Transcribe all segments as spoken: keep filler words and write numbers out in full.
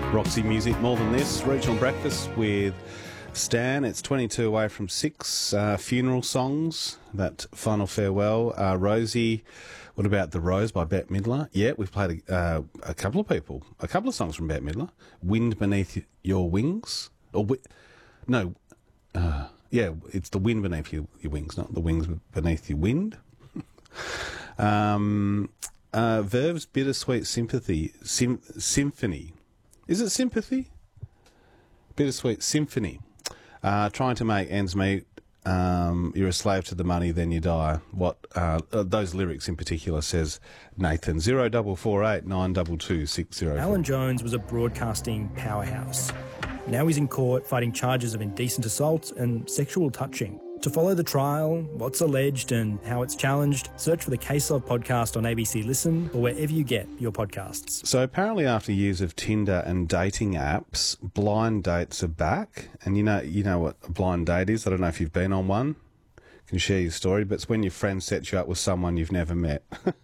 Roxy Music, More Than This, Regional Breakfast with Stan. It's twenty-two away from six. Uh, funeral songs, that final farewell. Uh, Rosie, what about The Rose by Bette Midler? Yeah, we've played a, uh, a couple of people, a couple of songs from Bette Midler. Wind Beneath Your Wings. Or wi- No, uh, yeah, it's The Wind Beneath Your, your Wings, not The Wings Beneath Your Wind. um, uh, Verve's Bittersweet Sympathy, Sim- Symphony. Is it Sympathy? Bittersweet Symphony. Uh, trying to make ends meet. Um, you're a slave to the money, then you die. What uh, uh, those lyrics in particular says Nathan. Zero double four eight nine double two six zero. Alan Jones was a broadcasting powerhouse. Now he's in court fighting charges of indecent assault and sexual touching. To follow the trial, what's alleged and how it's challenged, search for the Case Of podcast on A B C Listen or wherever you get your podcasts. So apparently after years of Tinder and dating apps, blind dates are back. And you know you know what a blind date is? I don't know if you've been on one. You can share your story, but it's when your friend sets you up with someone you've never met.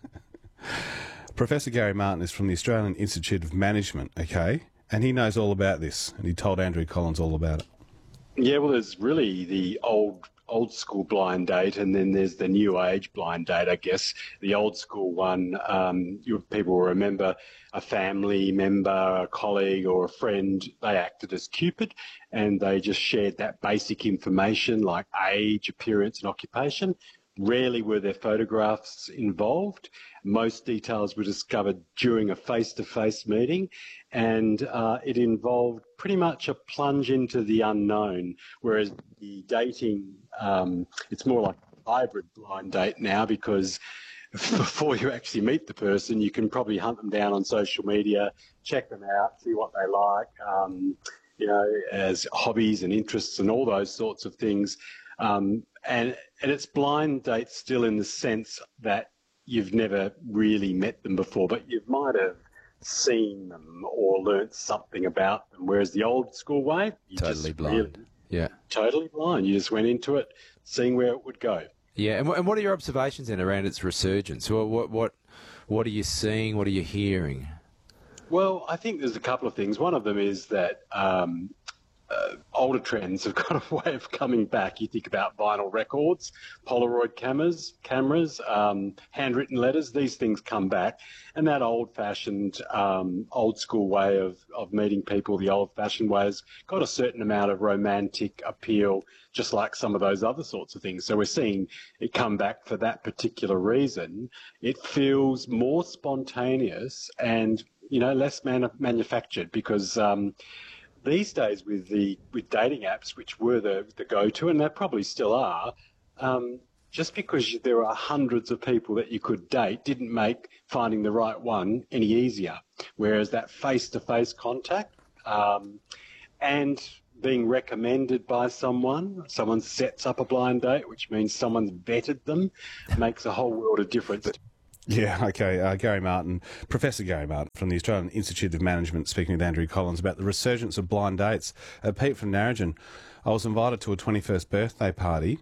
Professor Gary Martin is from the Australian Institute of Management, okay? And he knows all about this, and he told Andrew Collins all about it. Yeah, well, there's really the old old school blind date, and then there's the new age blind date, I guess. The old school one, um, you, people will remember a family member, a colleague or a friend, they acted as Cupid, and they just shared that basic information like age, appearance and occupation. Rarely were there photographs involved. Most details were discovered during a face-to-face meeting, and uh, it involved pretty much a plunge into the unknown, whereas the dating, um, it's more like a hybrid blind date now, because before you actually meet the person, you can probably hunt them down on social media, check them out, see what they like, um, you know, as hobbies and interests and all those sorts of things. Um, and, and it's blind dates still in the sense that you've never really met them before, but you might have seen them or learnt something about them, whereas the old school way, you totally just blind. Really, yeah, totally blind. You just went into it, seeing where it would go. Yeah, and, w- and what are your observations then around its resurgence? What, what what what are you seeing? What are you hearing? Well, I think there's a couple of things. One of them is that um, uh, older trends have got a way of coming back. You think about vinyl records, Polaroid cameras, cameras, um, handwritten letters. These things come back, and that old-fashioned, um, old-school way of, of meeting people, the old-fashioned way, has got a certain amount of romantic appeal, just like some of those other sorts of things. So we're seeing it come back for that particular reason. It feels more spontaneous and, you know, less man- manufactured because um, these days with the with dating apps, which were the, the go-to, and they probably still are, um, just because there are hundreds of people that you could date didn't make finding the right one any easier. Whereas that face-to-face contact um, and being recommended by someone, someone sets up a blind date, which means someone's vetted them, makes a whole world of difference. Yeah, okay. Uh, Gary Martin, Professor Gary Martin from the Australian Institute of Management, speaking with Andrew Collins about the resurgence of blind dates. Uh, Pete from Narrogin, I was invited to a twenty-first birthday party,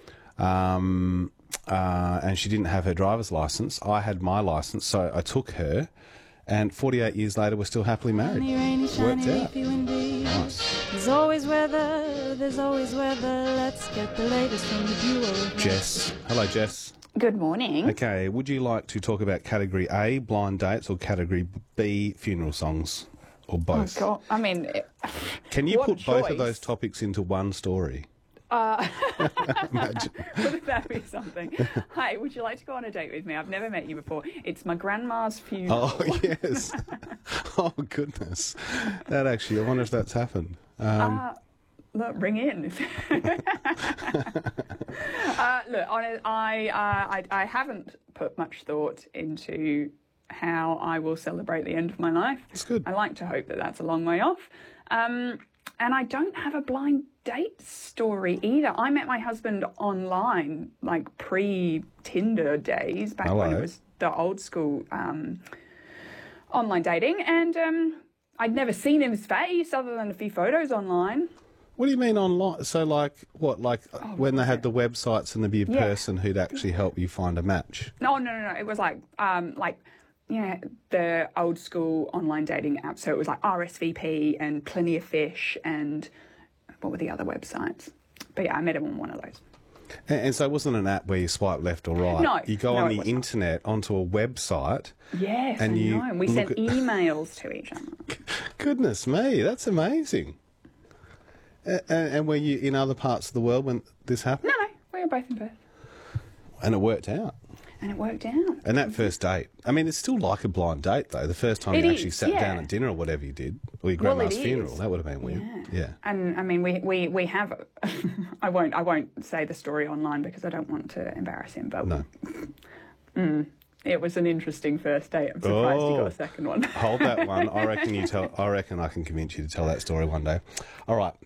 um, uh, and she didn't have her driver's licence. I had my licence, so I took her, and forty-eight years later, we're still happily married. Rainy, rainy, shiny, Worked out. Nice. There's always weather, there's always weather. Let's get the latest from the duo. Jess. Hello, Jess. Good morning. Okay, would you like to talk about category A, blind dates, or category B, funeral songs, or both? Oh, God. I mean, Can you what put a both choice. of those topics into one story? Uh, Imagine. wouldn't that be something? Hi, would you like to go on a date with me? I've never met you before. It's my grandma's funeral. Oh, yes. Oh, goodness. That actually, I wonder if that's happened. Um, Uh, look, ring in. uh, look, on, I, uh, I, I haven't put much thought into how I will celebrate the end of my life. That's good. I like to hope that that's a long way off. Um, and I don't have a blind date story either. I met my husband online, like pre-Tinder days, back when Hello. it was the old school um, online dating. And um, I'd never seen his face other than a few photos online. What do you mean online? So, like, what, like Oh, when they had the websites and there'd be a Yeah. person who'd actually help you find a match? No, no, no, no. It was like, um, like you know, the old school online dating apps. So it was like R S V P and Plenty of Fish and what were the other websites? But yeah, I met him on one of those. And, and so it wasn't an app where you swipe left or right. No, you go no, on it the was not. internet onto a website. Yes, and I you know. And we look sent at- emails to each other. Goodness me, that's amazing. And, and were you in other parts of the world when this happened? No, no, we were both in Perth. And it worked out. And it worked out. And that first date, I mean, it's still like a blind date, though. The first time It you actually is, sat yeah. down at dinner or whatever you did, or your Well, it grandma's is. funeral, that would have been weird. Yeah. Yeah. And I mean, we, we, we have. I won't I won't say the story online because I don't want to embarrass him. But No. mm, it was an interesting first date. I'm surprised he Oh. got a second one. Hold that one. I reckon you tell. I reckon I can convince you to tell that story one day. All right.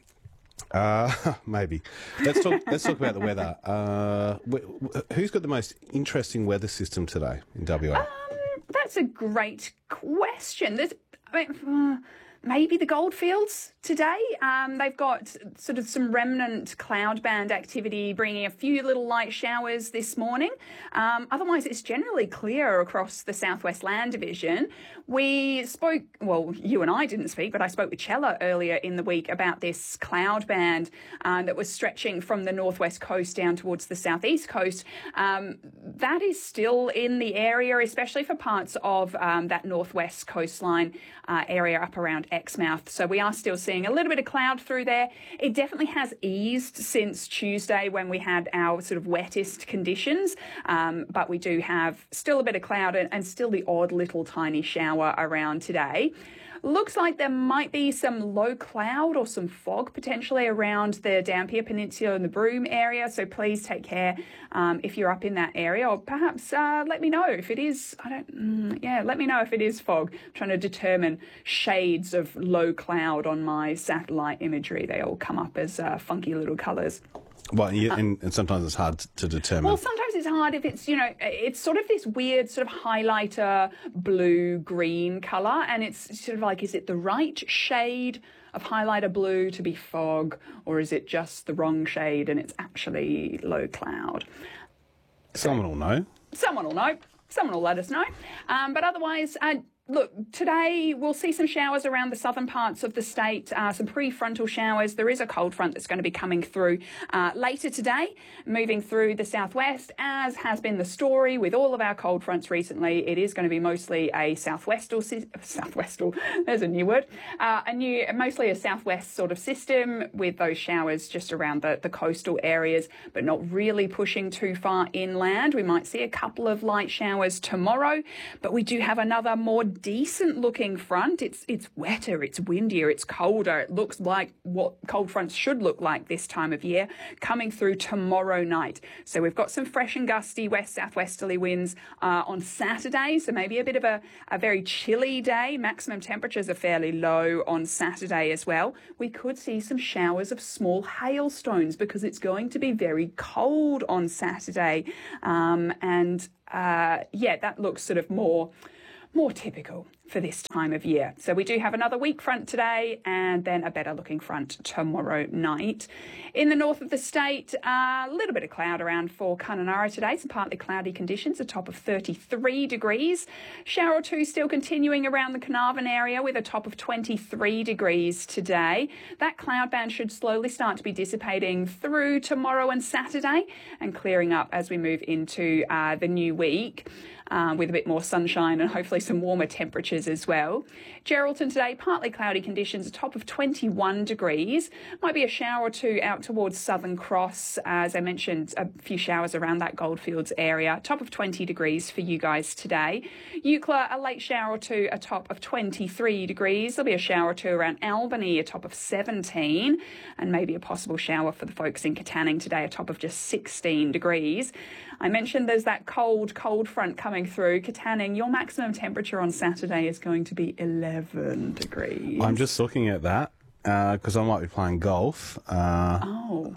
Uh, maybe. Let's talk. Let's talk about the weather. Uh, wh- wh- who's got the most interesting weather system today in W A? Um, that's a great question. There's, I mean, uh, maybe the Goldfields today. Um, they've got sort of some remnant cloud band activity, bringing a few little light showers this morning. Um, otherwise, it's generally clear across the Southwest Land Division. We spoke, well, you and I didn't speak, but I spoke with Chella earlier in the week about this cloud band uh, that was stretching from the northwest coast down towards the southeast coast. Um, that is still in the area, especially for parts of um, that northwest coastline uh, area up around Exmouth. So we are still seeing a little bit of cloud through there. It definitely has eased since Tuesday when we had our sort of wettest conditions, um, but we do have still a bit of cloud and, and still the odd little tiny shower around today. Looks like there might be some low cloud or some fog potentially around the Dampier Peninsula and the Broome area, so please take care um, if you're up in that area, or perhaps uh, let me know if it is, I don't, mm, yeah, let me know if it is fog. I'm trying to determine shades of low cloud on my satellite imagery. They all come up as uh, funky little colours. Well, and, you, and, and sometimes it's hard to determine. Well, sometimes it's hard if it's, you know, it's sort of this weird sort of highlighter blue green colour, and it's sort of like, is it the right shade of highlighter blue to be fog, or is it just the wrong shade and it's actually low cloud? Someone will know. Someone will know. Someone will let us know. Um, but otherwise, uh, look, today we'll see some showers around the southern parts of the state, uh, some prefrontal showers. There is a cold front that's going to be coming through uh, later today, moving through the southwest, as has been the story with all of our cold fronts recently. It is going to be mostly a southwestal, southwestal, there's a new word, uh, a new, mostly a southwest sort of system with those showers just around the, the coastal areas, but not really pushing too far inland. We might see a couple of light showers tomorrow, but we do have another more decent looking front. It's it's wetter, it's windier, it's colder. It looks like what cold fronts should look like this time of year, coming through tomorrow night. So we've got some fresh and gusty west southwesterly winds uh, on Saturday, so maybe a bit of a, a very chilly day. Maximum temperatures are fairly low on Saturday as well. We could see some showers of small hailstones because it's going to be very cold on Saturday. Um, and uh, yeah, that looks sort of more more typical for this time of year. So we do have another weak front today and then a better looking front tomorrow night. In the north of the state, a uh, little bit of cloud around for Kununurra today. Some partly cloudy conditions, a top of thirty-three degrees. Shower or two still continuing around the Carnarvon area with a top of twenty-three degrees today. That cloud band should slowly start to be dissipating through tomorrow and Saturday and clearing up as we move into uh, the new week. Uh, with a bit more sunshine and hopefully some warmer temperatures as well. Geraldton today, partly cloudy conditions, a top of twenty-one degrees. Might be a shower or two out towards Southern Cross. As I mentioned, a few showers around that Goldfields area. Top of twenty degrees for you guys today. Eucla, a late shower or two, a top of twenty-three degrees. There'll be a shower or two around Albany, a top of seventeen. And maybe a possible shower for the folks in Katanning today, a top of just sixteen degrees. I mentioned there's that cold, cold front coming through. Katanning, your maximum temperature on Saturday is going to be eleven degrees. I'm just looking at that because uh, I might be playing golf. Uh, oh.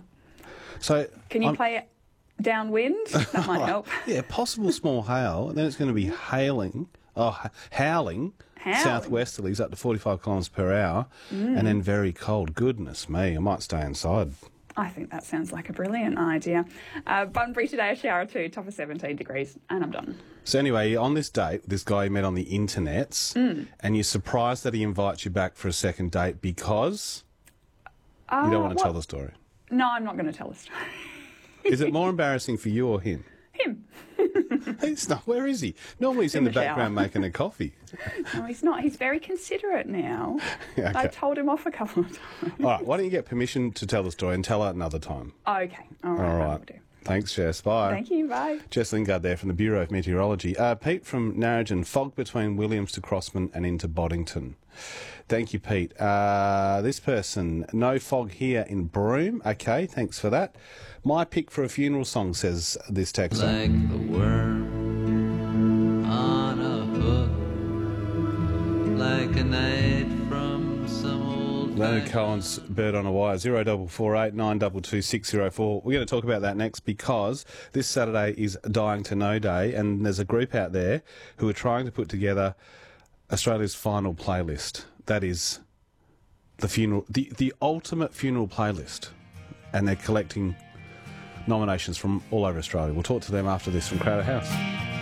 So Can you I'm, play it downwind? That might help. Yeah, possible small hail. And then it's going to be hailing, oh, howling, Howling. southwesterlies up to forty-five kilometres per hour, Mm. and then very cold. Goodness me, I might stay inside. I think that sounds like a brilliant idea. Uh, Bunbury today, a shower too, top of seventeen degrees, and I'm done. So anyway, on this date, this guy you met on the internet, Mm. and you're surprised that he invites you back for a second date because Uh, you don't want to well, tell the story. No, I'm not going to tell the story. Is it more embarrassing for you or him? Him. He's not. Where is he? Normally he's in, In the, the shower. background making a coffee. No, he's not. He's very considerate now. Okay. I told him off a couple of times. All right, why don't you get permission to tell the story and tell it another time? Okay. All right. All I will right. do. Thanks, Jess. Bye. Thank you. Bye. Jess Lingard there from the Bureau of Meteorology. Uh, Pete from Narrogin, fog between Williams to Crossman and into Boddington. Thank you, Pete. Uh, this person, no fog here in Broome. Okay, thanks for that. My pick for a funeral song, says this texter. Like the worm on a hook, like a night from some old. Leonard Cohen's Bird on a Wire, zero double four eight nine two two six zero four. We're going to talk about that next because this Saturday is Dying to Know Day, and there's a group out there who are trying to put together Australia's final playlist. That is the funeral, the, the ultimate funeral playlist, and they're collecting nominations from all over Australia. We'll talk to them after this from Crowder House.